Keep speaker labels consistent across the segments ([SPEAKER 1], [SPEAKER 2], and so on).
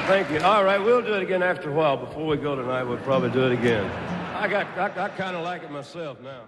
[SPEAKER 1] Thank you. All right, we'll do it again after a while. Before we go tonight, we'll probably do it again. I kind of like it myself now.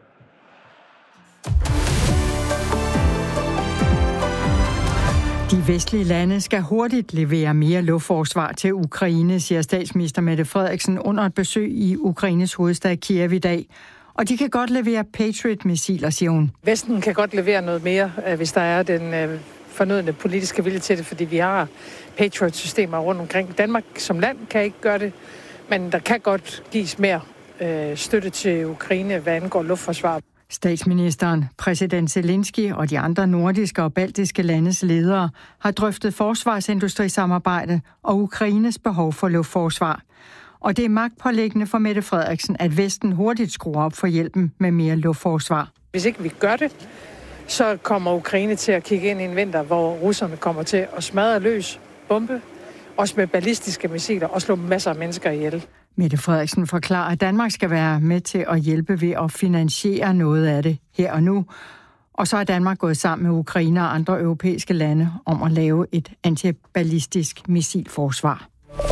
[SPEAKER 2] De vestlige lande skal hurtigt levere mere luftforsvar til Ukraine, siger statsminister Mette Frederiksen under et besøg i Ukraines hovedstad Kiev i dag. Og de kan godt levere Patriot-missiler, siger hun.
[SPEAKER 3] Vesten kan godt levere noget mere, hvis der er den fornødne politiske vilje til det, fordi vi har Patriot-systemer rundt omkring. Danmark som land kan ikke gøre det, men der kan godt gives mere støtte til Ukraine, hvad angår luftforsvar.
[SPEAKER 2] Statsministeren, præsident Zelensky og de andre nordiske og baltiske landes ledere har drøftet forsvarsindustrisamarbejde og Ukraines behov for luftforsvar. Og det er magtpåliggende for Mette Frederiksen, at Vesten hurtigt skruer op for hjælpen med mere luftforsvar.
[SPEAKER 3] Hvis ikke vi gør det, så kommer Ukraine til at kigge ind i en vinter, hvor russerne kommer til at smadre løs, bombe, også med ballistiske missiler og slå masser af mennesker ihjel.
[SPEAKER 2] Mette Frederiksen forklarer, at Danmark skal være med til at hjælpe ved at finansiere noget af det her og nu. Og så er Danmark gået sammen med Ukraine og andre europæiske lande om at lave et antiballistisk missilforsvar.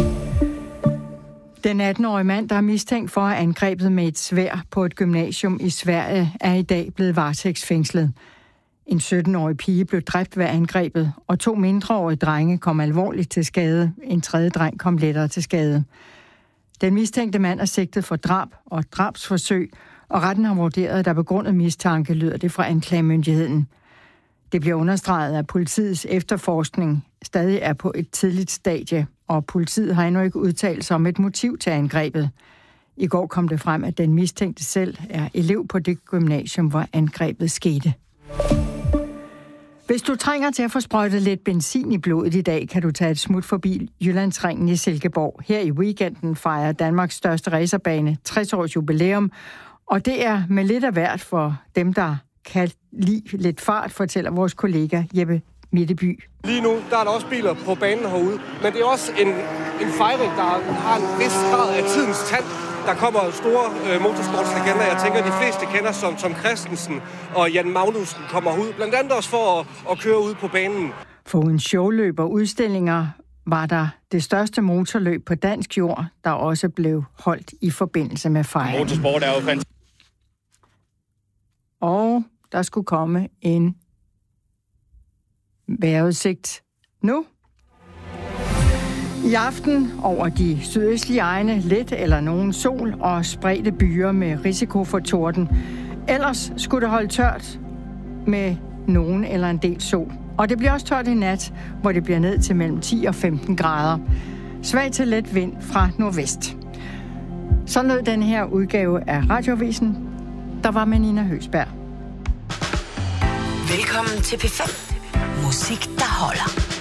[SPEAKER 2] Den 18-årige mand, der er mistænkt for at have angrebet med et sværd på et gymnasium i Sverige, er i dag blevet varetægtsfængslet. En 17-årig pige blev dræbt ved angrebet, og 2 mindreårige drenge kom alvorligt til skade. En tredje dreng kom lettere til skade. Den mistænkte mand er sigtet for drab og drabsforsøg, og retten har vurderet, at der begrundet mistanke, lyder det fra anklagemyndigheden. Det bliver understreget, at politiets efterforskning stadig er på et tidligt stadie, og politiet har endnu ikke udtalt sig om et motiv til angrebet. I går kom det frem, at den mistænkte selv er elev på det gymnasium, hvor angrebet skete. Hvis du trænger til at få sprøjtet lidt benzin i blodet i dag, kan du tage et smut forbi Jyllandsringen i Silkeborg. Her i weekenden fejrer Danmarks største racerbane 60 års jubilæum, og det er med lidt af hvert for dem, der kan lide lidt fart, fortæller vores kollega Jeppe Mitteby.
[SPEAKER 4] Lige nu der er der også biler på banen herude, men det er også en fejring, der har en vis grad af tidens tand. Der kommer store motorsportslegender, jeg tænker, de fleste kender som Tom Christensen og Jan Magnussen kommer ud, blandt andet også for at køre ud på banen.
[SPEAKER 2] Foruden showløb og udstillinger var der det største motorløb på dansk jord, der også blev holdt i forbindelse med fejringen.
[SPEAKER 5] Motorsport er jo fantastisk.
[SPEAKER 2] Og der skulle komme en vejrudsigt nu. I aften over de sydøstlige egne lidt eller nogen sol og spredte byer med risiko for torden. Ellers skulle det holde tørt med nogen eller en del sol. Og det bliver også tørt i nat, hvor det bliver ned til mellem 10 og 15 grader. Svag til let vind fra nordvest. Så lød den her udgave af Radioavisen. Der var med Nina Høgsberg.
[SPEAKER 6] Velkommen til P5. Musik, der holder.